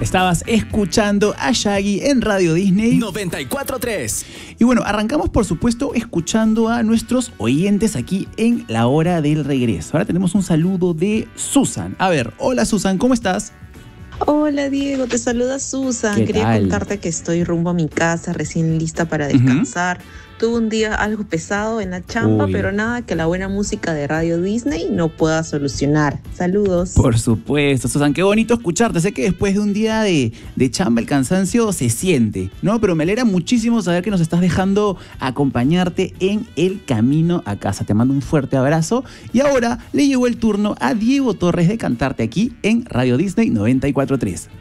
Estabas escuchando a Shaggy en Radio Disney 94.3. Y bueno, arrancamos por supuesto escuchando a nuestros oyentes aquí en La Hora del Regreso. Ahora tenemos un saludo de Susan. A ver, hola Susan, ¿cómo estás? Hola Diego, te saluda Susan. Quería contarte que estoy rumbo a mi casa, recién lista para descansar. Tuve un día algo pesado en la chamba, pero nada que la buena música de Radio Disney no pueda solucionar. Saludos. Por supuesto, Susan, qué bonito escucharte. Sé que después de un día de chamba el cansancio se siente, ¿no? Pero me alegra muchísimo saber que nos estás dejando acompañarte en el camino a casa. Te mando un fuerte abrazo. Y ahora le llegó el turno a Diego Torres de cantarte aquí en Radio Disney 94.3.